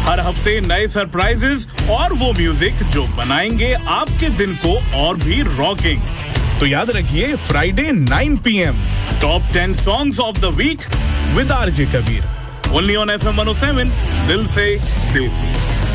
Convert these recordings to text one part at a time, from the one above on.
हर हफ्ते नए सरप्राइजेस और वो म्यूजिक जो बनाएंगे आपके दिन को और भी रॉकिंग। तो याद रखिए Friday 9 PM top 10 songs of the week with RJ Kabir only on FM 107 दिल से देसी।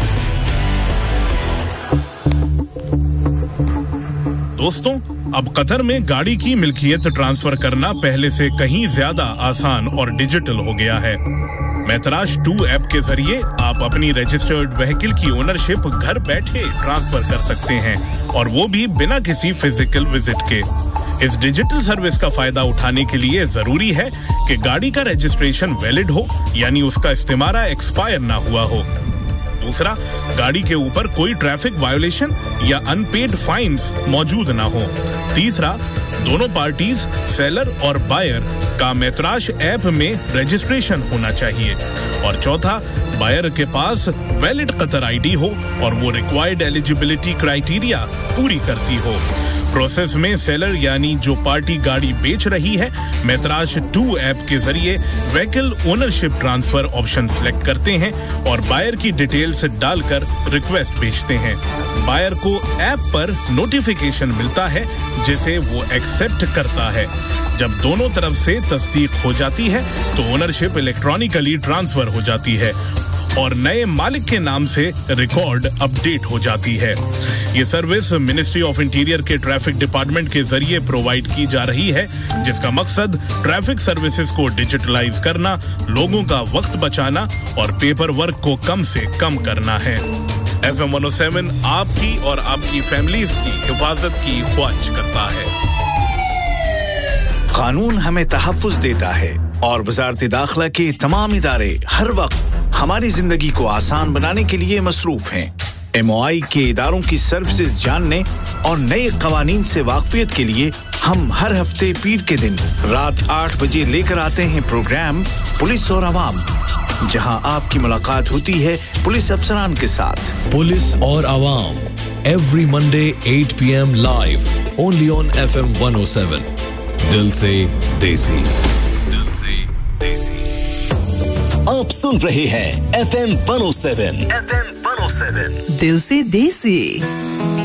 दोस्तों, अब कतर में गाड़ी की मिल्कियत ट्रांसफर करना पहले से कहीं ज्यादा आसान और डिजिटल हो गया है। मैतराज 2 ऐप के जरिए आप अपनी रजिस्टर्ड व्हीकल की ओनरशिप घर बैठे ट्रांसफर कर सकते हैं और वो भी बिना किसी फिजिकल विजिट के। इस डिजिटल सर्विस का फायदा उठाने के लिए जरूरी है कि गाड़ी का रजिस्ट्रेशन वैलिड हो, यानी उसका इस्तेमारा एक्सपायर ना हुआ हो। दूसरा, गाड़ी के ऊपर कोई ट्रैफिक वायोलेशन या अनपेड फाइन्स मौजूद ना हो। तीसरा, दोनों पार्टीज सेलर और बायर का मैतराज ऐप में रजिस्ट्रेशन होना चाहिए। और चौथा, बायर के पास वैलिड कतर आईडी हो और वो रिक्वायर्ड एलिजिबिलिटी क्राइटेरिया पूरी करती हो। प्रोसेस में सेलर यानी जो पार्टी गाड़ी बेच रही है मैतराज 2 ऐप के जरिए vehicle ownership transfer option select करते हैं और बायर की डिटेल्स डालकर रिक्वेस्ट भेजते हैं। बायर को ऐप पर नोटिफिकेशन मिलता है जिसे वो एक्सेप्ट करता है। जब दोनों तरफ से तस्दीक हो जाती है तो ओनरशिप इलेक्ट्रॉनिकली ट्रांसफर हो जाती है और नए मालिक के नाम से रिकॉर्ड अपडेट हो जाती है। ये सर्विस मिनिस्ट्री ऑफ इंटीरियर के ट्रैफिक डिपार्टमेंट के जरिए प्रोवाइड की जा रही है, जिसका मकसद ट्रैफिक सर्विसेज को डिजिटलाइज करना, लोगों का वक्त बचाना और पेपर वर्क को कम से कम करना है। FM 107 आपकी और आपकी फैमिलीज की हिफाजत की ख्वाहिश करता है। कानून हमें तहफ्फुज़ देता है और वज़ारत दाखिला के तमाम इदारे हर वक्त हमारी जिंदगी को आसान बनाने के लिए मसरूफ हैं। MOI के इदारों की सर्विसेज जानने और नए कवानीन से वाकफियत के लिए हम हर हफ्ते पीर के दिन रात 8 बजे लेकर आते हैं प्रोग्राम पुलिस और आवाम, जहां आपकी मुलाकात होती है पुलिस अफसरान के साथ। पुलिस और आवाम every Monday 8 PM live only on FM 107 दिल से देसी। दिल से देसी। आप सुन रहे हैं FM 107 दिल से देसी।